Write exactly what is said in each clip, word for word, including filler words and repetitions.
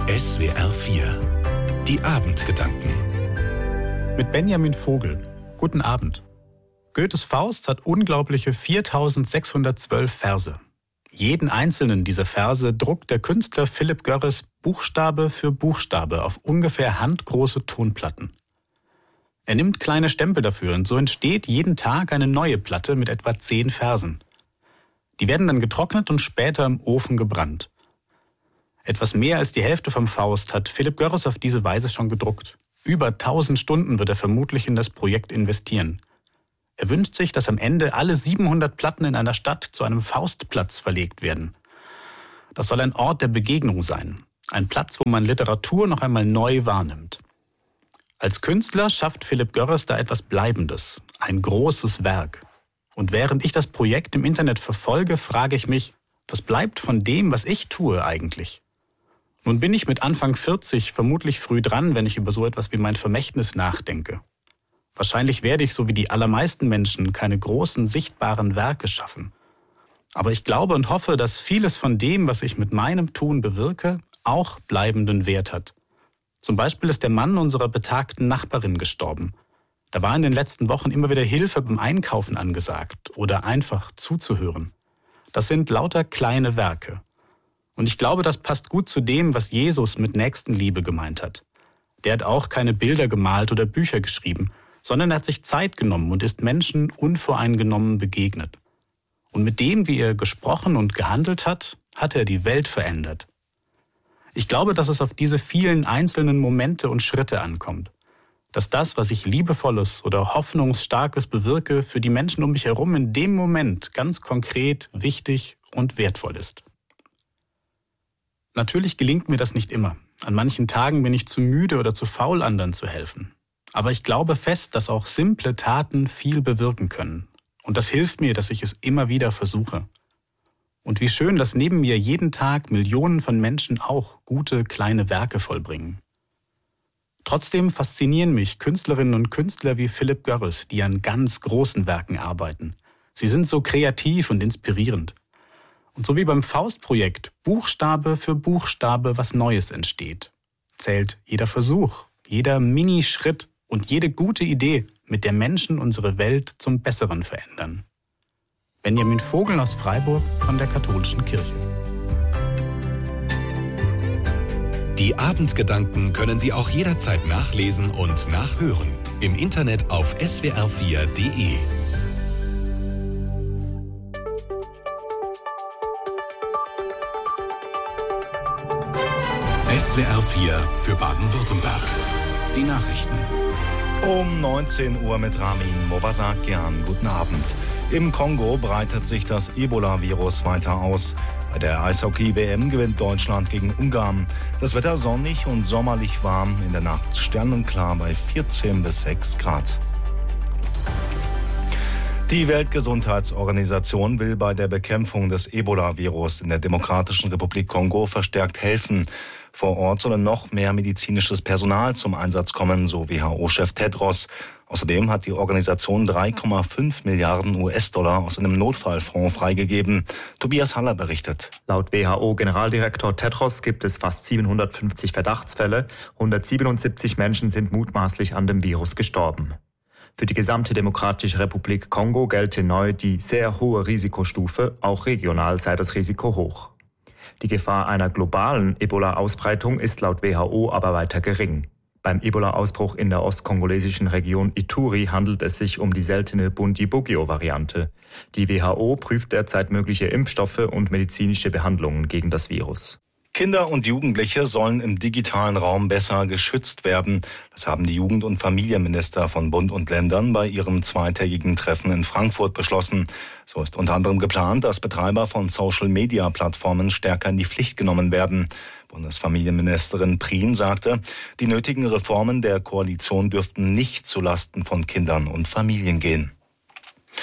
S W R vier. Die Abendgedanken. Mit Benjamin Vogel. Guten Abend. Goethes Faust hat unglaubliche viertausendsechshundertzwölf Verse. Jeden einzelnen dieser Verse druckt der Künstler Philipp Görres Buchstabe für Buchstabe auf ungefähr handgroße Tonplatten. Er nimmt kleine Stempel dafür und so entsteht jeden Tag eine neue Platte mit etwa zehn Versen. Die werden dann getrocknet und später im Ofen gebrannt. Etwas mehr als die Hälfte vom Faust hat Philipp Görres auf diese Weise schon gedruckt. Über tausend Stunden wird er vermutlich in das Projekt investieren. Er wünscht sich, dass am Ende alle siebenhundert Platten in einer Stadt zu einem Faustplatz verlegt werden. Das soll ein Ort der Begegnung sein. Ein Platz, wo man Literatur noch einmal neu wahrnimmt. Als Künstler schafft Philipp Görres da etwas Bleibendes, ein großes Werk. Und während ich das Projekt im Internet verfolge, frage ich mich, was bleibt von dem, was ich tue eigentlich? Nun bin ich mit Anfang vierzig vermutlich früh dran, wenn ich über so etwas wie mein Vermächtnis nachdenke. Wahrscheinlich werde ich, so wie die allermeisten Menschen, keine großen, sichtbaren Werke schaffen. Aber ich glaube und hoffe, dass vieles von dem, was ich mit meinem Tun bewirke, auch bleibenden Wert hat. Zum Beispiel ist der Mann unserer betagten Nachbarin gestorben. Da war in den letzten Wochen immer wieder Hilfe beim Einkaufen angesagt oder einfach zuzuhören. Das sind lauter kleine Werke. Und ich glaube, das passt gut zu dem, was Jesus mit Nächstenliebe gemeint hat. Der hat auch keine Bilder gemalt oder Bücher geschrieben, sondern er hat sich Zeit genommen und ist Menschen unvoreingenommen begegnet. Und mit dem, wie er gesprochen und gehandelt hat, hat er die Welt verändert. Ich glaube, dass es auf diese vielen einzelnen Momente und Schritte ankommt. Dass das, was ich Liebevolles oder Hoffnungsstarkes bewirke, für die Menschen um mich herum in dem Moment ganz konkret, wichtig und wertvoll ist. Natürlich gelingt mir das nicht immer. An manchen Tagen bin ich zu müde oder zu faul, anderen zu helfen. Aber ich glaube fest, dass auch simple Taten viel bewirken können. Und das hilft mir, dass ich es immer wieder versuche. Und wie schön, dass neben mir jeden Tag Millionen von Menschen auch gute, kleine Werke vollbringen. Trotzdem faszinieren mich Künstlerinnen und Künstler wie Philipp Görres, die an ganz großen Werken arbeiten. Sie sind so kreativ und inspirierend. Und so wie beim Faust-Projekt Buchstabe für Buchstabe was Neues entsteht, zählt jeder Versuch, jeder Minischritt und jede gute Idee, mit der Menschen unsere Welt zum Besseren verändern. Benjamin Vogel aus Freiburg von der Katholischen Kirche. Die Abendgedanken können Sie auch jederzeit nachlesen und nachhören. Im Internet auf S W R vier Punkt de. S W R vier für Baden-Württemberg. Die Nachrichten. Um neunzehn Uhr mit Ramin Movasakian. Guten Abend. Im Kongo breitet sich das Ebola-Virus weiter aus. Bei der Eishockey-W M gewinnt Deutschland gegen Ungarn. Das Wetter sonnig und sommerlich warm. In der Nacht sternenklar bei vierzehn bis sechs Grad. Die Weltgesundheitsorganisation will bei der Bekämpfung des Ebola-Virus in der Demokratischen Republik Kongo verstärkt helfen. Vor Ort solle noch mehr medizinisches Personal zum Einsatz kommen, so W H O-Chef Tedros. Außerdem hat die Organisation drei Komma fünf Milliarden U S-Dollar aus einem Notfallfonds freigegeben. Tobias Haller berichtet. Laut W H O-Generaldirektor Tedros gibt es fast siebenhundertfünfzig Verdachtsfälle. hundertsiebenundsiebzig Menschen sind mutmaßlich an dem Virus gestorben. Für die gesamte Demokratische Republik Kongo gelte neu die sehr hohe Risikostufe. Auch regional sei das Risiko hoch. Die Gefahr einer globalen Ebola-Ausbreitung ist laut W H O aber weiter gering. Beim Ebola-Ausbruch in der ostkongolesischen Region Ituri handelt es sich um die seltene Bundibugyo-Variante. Die W H O prüft derzeit mögliche Impfstoffe und medizinische Behandlungen gegen das Virus. Kinder und Jugendliche sollen im digitalen Raum besser geschützt werden. Das haben die Jugend- und Familienminister von Bund und Ländern bei ihrem zweitägigen Treffen in Frankfurt beschlossen. So ist unter anderem geplant, dass Betreiber von Social-Media-Plattformen stärker in die Pflicht genommen werden. Bundesfamilienministerin Prien sagte, die nötigen Reformen der Koalition dürften nicht zulasten von Kindern und Familien gehen.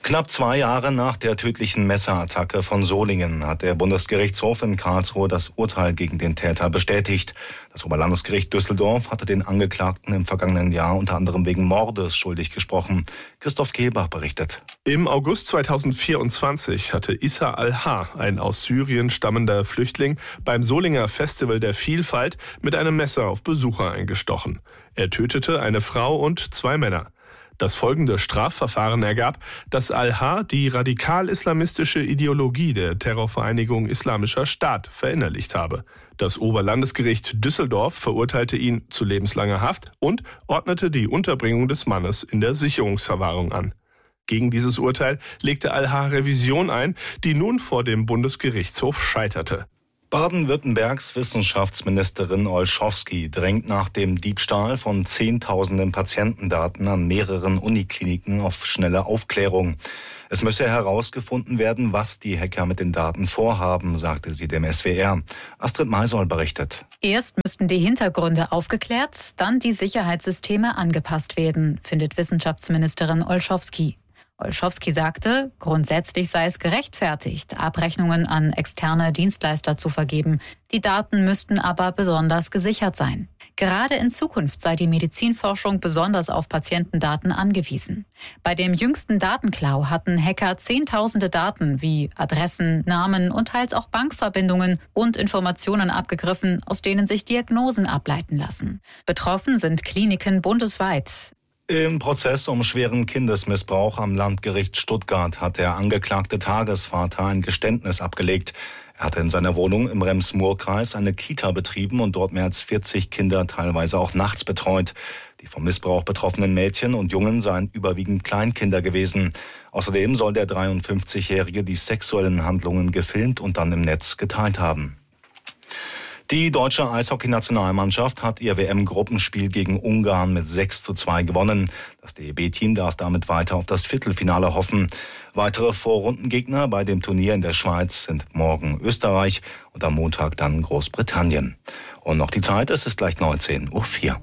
Knapp zwei Jahre nach der tödlichen Messerattacke von Solingen hat der Bundesgerichtshof in Karlsruhe das Urteil gegen den Täter bestätigt. Das Oberlandesgericht Düsseldorf hatte den Angeklagten im vergangenen Jahr unter anderem wegen Mordes schuldig gesprochen. Christoph Kehlbach berichtet. Im August zweitausendvierundzwanzig hatte Issa Al-Ha, ein aus Syrien stammender Flüchtling, beim Solinger Festival der Vielfalt mit einem Messer auf Besucher eingestochen. Er tötete eine Frau und zwei Männer. Das folgende Strafverfahren ergab, dass Al-Ha die radikal-islamistische Ideologie der Terrorvereinigung Islamischer Staat verinnerlicht habe. Das Oberlandesgericht Düsseldorf verurteilte ihn zu lebenslanger Haft und ordnete die Unterbringung des Mannes in der Sicherungsverwahrung an. Gegen dieses Urteil legte Al-Ha Revision ein, die nun vor dem Bundesgerichtshof scheiterte. Baden-Württembergs Wissenschaftsministerin Olschowski drängt nach dem Diebstahl von Zehntausenden Patientendaten an mehreren Unikliniken auf schnelle Aufklärung. Es müsse herausgefunden werden, was die Hacker mit den Daten vorhaben, sagte sie dem S W R. Astrid Maisoll berichtet. Erst müssten die Hintergründe aufgeklärt, dann die Sicherheitssysteme angepasst werden, findet Wissenschaftsministerin Olschowski. Olschowski sagte, grundsätzlich sei es gerechtfertigt, Abrechnungen an externe Dienstleister zu vergeben. Die Daten müssten aber besonders gesichert sein. Gerade in Zukunft sei die Medizinforschung besonders auf Patientendaten angewiesen. Bei dem jüngsten Datenklau hatten Hacker zehntausende Daten wie Adressen, Namen und teils auch Bankverbindungen und Informationen abgegriffen, aus denen sich Diagnosen ableiten lassen. Betroffen sind Kliniken bundesweit. Im Prozess um schweren Kindesmissbrauch am Landgericht Stuttgart hat der angeklagte Tagesvater ein Geständnis abgelegt. Er hatte in seiner Wohnung im Rems-Murr-Kreis eine Kita betrieben und dort mehr als vierzig Kinder teilweise auch nachts betreut. Die vom Missbrauch betroffenen Mädchen und Jungen seien überwiegend Kleinkinder gewesen. Außerdem soll der dreiundfünfzigjährige die sexuellen Handlungen gefilmt und dann im Netz geteilt haben. Die deutsche Eishockey-Nationalmannschaft hat ihr W M-Gruppenspiel gegen Ungarn mit sechs zu zwei gewonnen. Das D E B-Team darf damit weiter auf das Viertelfinale hoffen. Weitere Vorrundengegner bei dem Turnier in der Schweiz sind morgen Österreich und am Montag dann Großbritannien. Und noch die Zeit, es ist gleich neunzehn Uhr vier.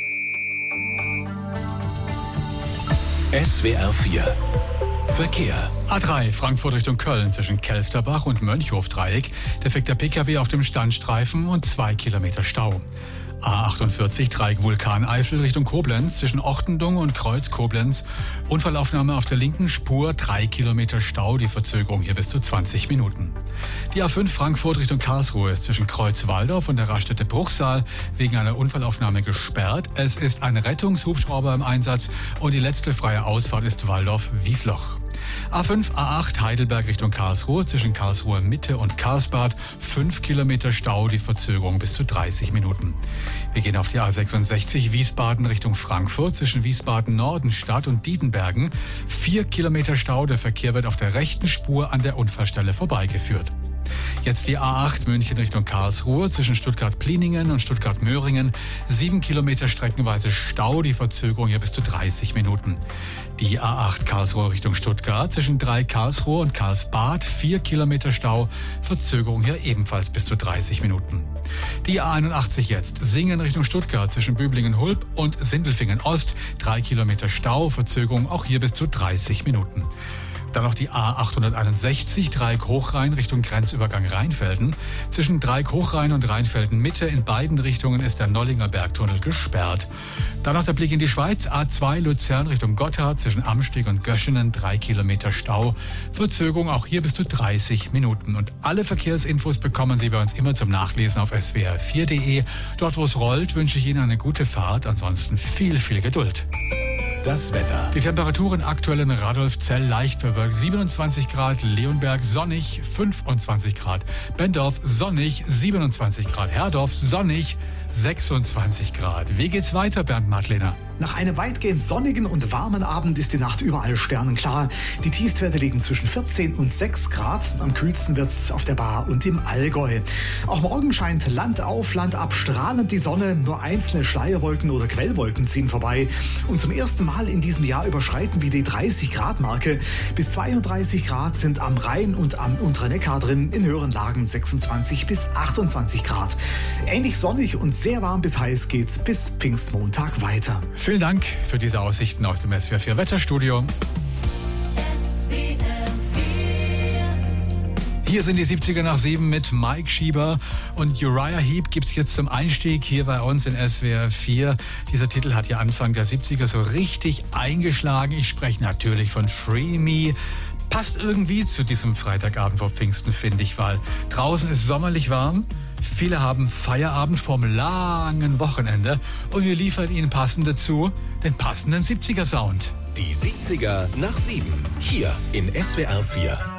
S W R vier Verkehr. A drei Frankfurt Richtung Köln zwischen Kelsterbach und Mönchhof-Dreieck. Defekter P K W auf dem Standstreifen und zwei Kilometer Stau. A achtundvierzig Dreieck Vulkaneifel Richtung Koblenz zwischen Ochtendung und Kreuz Koblenz. Unfallaufnahme auf der linken Spur, drei Kilometer Stau, die Verzögerung hier bis zu zwanzig Minuten. Die A fünf Frankfurt Richtung Karlsruhe ist zwischen Kreuz Waldorf und der Raststätte Bruchsal wegen einer Unfallaufnahme gesperrt. Es ist ein Rettungshubschrauber im Einsatz und die letzte freie Ausfahrt ist Waldorf-Wiesloch. A fünf A acht Heidelberg Richtung Karlsruhe zwischen Karlsruhe Mitte und Karlsbad. fünf Kilometer Stau, die Verzögerung bis zu dreißig Minuten. Wir gehen auf die A sechsundsechzig Wiesbaden Richtung Frankfurt zwischen Wiesbaden Nordenstadt und Dietenbergen. vier Kilometer Stau, der Verkehr wird auf der rechten Spur an der Unfallstelle vorbeigeführt. Jetzt die A acht München Richtung Karlsruhe zwischen Stuttgart-Pliningen und Stuttgart-Möhringen. sieben Kilometer streckenweise Stau, die Verzögerung hier bis zu dreißig Minuten. Die A acht Karlsruhe Richtung Stuttgart zwischen drei Karlsruhe und Karlsbad. vier Kilometer Stau, Verzögerung hier ebenfalls bis zu dreißig Minuten. Die A einundachtzig jetzt Singen Richtung Stuttgart zwischen Böblingen-Hulb und Sindelfingen Ost. drei Kilometer Stau, Verzögerung auch hier bis zu dreißig Minuten. Dann noch die A achthunderteinundsechzig Dreieck Hochrhein Richtung Grenzübergang Rheinfelden. Zwischen Dreieck Hochrhein und Rheinfelden Mitte in beiden Richtungen ist der Nollinger Bergtunnel gesperrt. Dann noch der Blick in die Schweiz. A zwei Luzern Richtung Gotthard zwischen Amsteg und Göschenen. drei Kilometer Stau. Verzögerung auch hier bis zu dreißig Minuten. Und alle Verkehrsinfos bekommen Sie bei uns immer zum Nachlesen auf S W R vier Punkt de. Dort, wo es rollt, wünsche ich Ihnen eine gute Fahrt. Ansonsten viel, viel Geduld. Das Wetter. Die Temperaturen aktuell in Radolfzell leicht bewölkt, siebenundzwanzig Grad, Leonberg sonnig, fünfundzwanzig Grad, Bendorf sonnig, siebenundzwanzig Grad, Herdorf sonnig, sechsundzwanzig Grad. Wie geht's weiter, Bernd Madlener? Nach einem weitgehend sonnigen und warmen Abend ist die Nacht überall sternenklar. Die Tiefstwerte liegen zwischen vierzehn und sechs Grad. Am kühlsten wird's auf der Baar und im Allgäu. Auch morgen scheint Land auf, Land ab strahlend die Sonne. Nur einzelne Schleierwolken oder Quellwolken ziehen vorbei. Und zum ersten Mal in diesem Jahr überschreiten wir die dreißig Grad Marke. Bis zweiunddreißig Grad sind am Rhein und am unteren Neckar drin. In höheren Lagen sechsundzwanzig bis achtundzwanzig Grad. Ähnlich sonnig und sehr warm bis heiß geht's bis Pfingstmontag weiter. Vielen Dank für diese Aussichten aus dem S W R vier Wetterstudio. S W Hier sind die siebziger nach sieben mit Mike Schieber und Uriah Heep gibt's jetzt zum Einstieg hier bei uns in S W R vier. Dieser Titel hat ja Anfang der siebziger so richtig eingeschlagen. Ich spreche natürlich von Free Me. Passt irgendwie zu diesem Freitagabend vor Pfingsten, finde ich, weil draußen ist sommerlich warm. Viele haben Feierabend vom langen Wochenende und wir liefern Ihnen passend dazu den passenden siebziger Sound. Die siebziger nach sieben, hier in S W R vier.